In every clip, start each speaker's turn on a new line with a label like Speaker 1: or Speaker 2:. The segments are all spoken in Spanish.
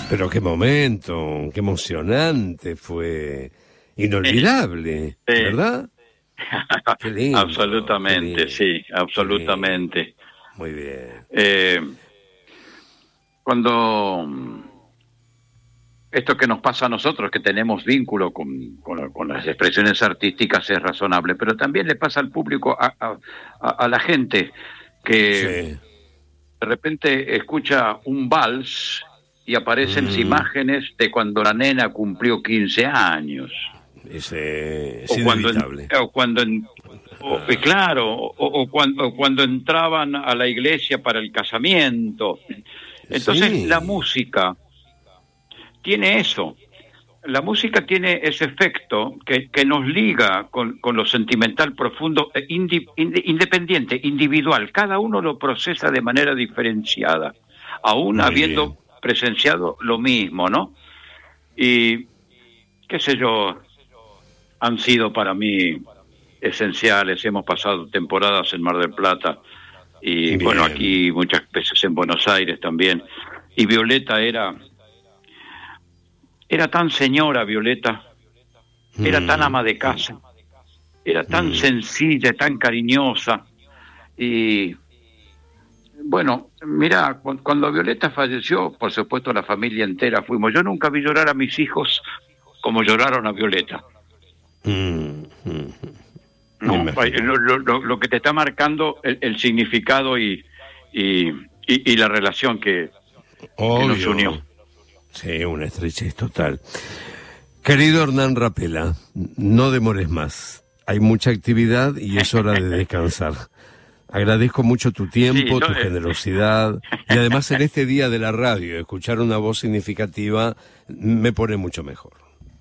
Speaker 1: Pero qué momento, qué emocionante fue, inolvidable, ¿verdad?
Speaker 2: Qué lindo, absolutamente, qué lindo, sí, absolutamente.
Speaker 1: Muy bien.
Speaker 2: Cuando esto que nos pasa a nosotros, que tenemos vínculo con las expresiones artísticas, es razonable, pero también le pasa al público, a la gente que de repente escucha un vals y aparecen imágenes de cuando la nena cumplió 15 años.
Speaker 1: Es inevitable.
Speaker 2: Cuando entraban a la iglesia para el casamiento. Entonces la música tiene eso. La música tiene ese efecto que nos liga con lo sentimental profundo, independiente, individual. Cada uno lo procesa de manera diferenciada, aún habiendo presenciado lo mismo, ¿no? Y, qué sé yo, han sido para mí esenciales. Hemos pasado temporadas en Mar del Plata y, bueno, aquí muchas veces en Buenos Aires también. Y Violeta era tan señora, Violeta, era tan ama de casa, era tan sencilla, tan cariñosa. Y bueno, mira, cuando Violeta falleció, por supuesto la familia entera fuimos. Yo nunca vi llorar a mis hijos como lloraron a Violeta. No, lo que te está marcando el significado y la relación que nos unió.
Speaker 1: Sí, una estrechez total. Querido Hernán Rapela, no demores más. Hay mucha actividad y es hora de descansar. Agradezco mucho tu tiempo, tu generosidad, y además en este día de la radio, escuchar una voz significativa me pone mucho mejor.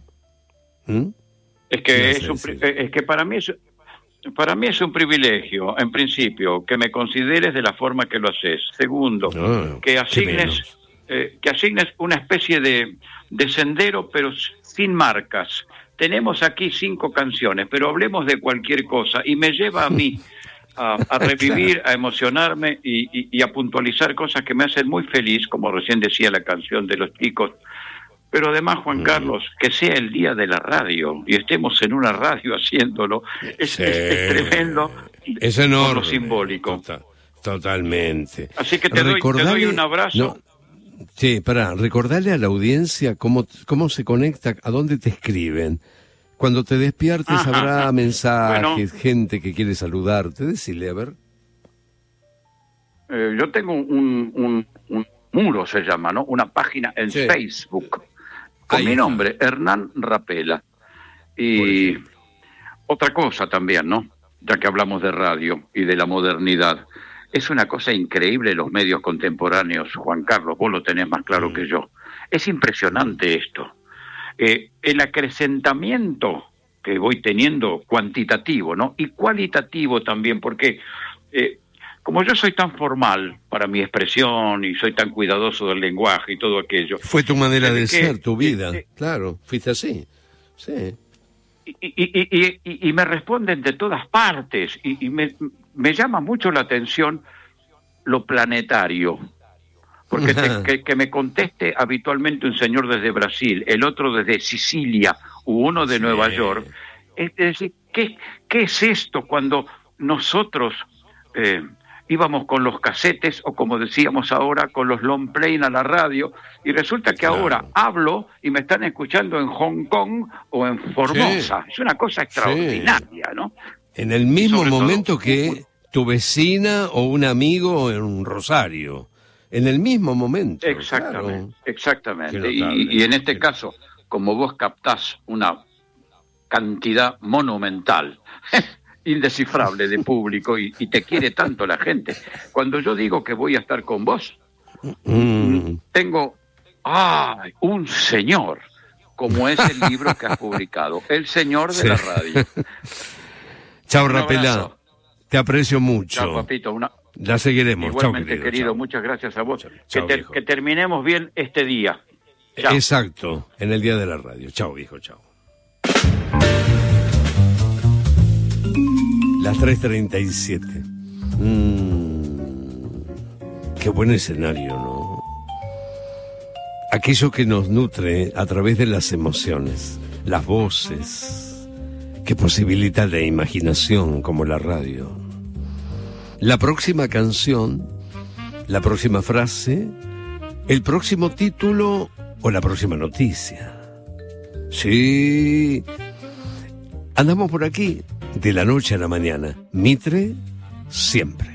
Speaker 2: Es que para mí es un privilegio, en principio, que me consideres de la forma que lo haces. Segundo, que asignes una especie de sendero, pero sin marcas. Tenemos aquí 5 canciones, pero hablemos de cualquier cosa, y me lleva a mí a revivir, a emocionarme y a puntualizar cosas que me hacen muy feliz, como recién decía la canción de los chicos. Pero además, Juan Carlos, que sea el día de la radio y estemos en una radio haciéndolo, es tremendo.
Speaker 1: Es enorme.
Speaker 2: Por lo simbólico.
Speaker 1: Totalmente.
Speaker 2: Así que te doy un abrazo.
Speaker 1: Recordarle a la audiencia cómo se conecta, a dónde te escriben. Cuando te despiertes habrá mensajes, gente que quiere saludarte. Decile, a ver.
Speaker 2: Yo tengo un muro, se llama, ¿no? Una página en Facebook con mi nombre, Hernán Rapela. Y otra cosa también, ¿no? Ya que hablamos de radio y de la modernidad. Es una cosa increíble los medios contemporáneos, Juan Carlos, vos lo tenés más claro que yo. Es impresionante esto. El acrecentamiento que voy teniendo cuantitativo, ¿no? Y cualitativo también, porque como yo soy tan formal para mi expresión y soy tan cuidadoso del lenguaje y todo aquello...
Speaker 1: Fue tu manera de ser, tu vida, claro, fuiste así, sí.
Speaker 2: Y me responden de todas partes, y me llama mucho la atención lo planetario, porque que me conteste habitualmente un señor desde Brasil, el otro desde Sicilia, u uno de Nueva York. Es decir, ¿qué es esto cuando nosotros íbamos con los casetes, o como decíamos ahora, con los long play a la radio, y resulta que ahora hablo y me están escuchando en Hong Kong o en Formosa? Es una cosa extraordinaria, ¿no?
Speaker 1: En el mismo momento que tu vecina o un amigo en Rosario. En el mismo momento.
Speaker 2: Exactamente, exactamente. Y en este caso, como vos captás una cantidad monumental, indescifrable de público, y te quiere tanto la gente, cuando yo digo que voy a estar con vos, tengo un señor, como es el libro que has publicado, El Señor de la Radio.
Speaker 1: Chao, Rapela, te aprecio mucho.
Speaker 2: Chao, papito,
Speaker 1: la seguiremos.
Speaker 2: Igualmente,
Speaker 1: chao,
Speaker 2: querido,
Speaker 1: chao.
Speaker 2: Muchas gracias a vos.
Speaker 1: Chao,
Speaker 2: que terminemos bien este día. Chao.
Speaker 1: Exacto, en el día de la radio. Chao, viejo, chao. Las 3:37. Qué buen escenario, ¿no? aquello que nos nutre a través de las emociones, las voces, que posibilita la imaginación como la radio. La próxima canción, la próxima frase, el próximo título o la próxima noticia. Sí, andamos por aquí de la noche a la mañana. Mitre, siempre.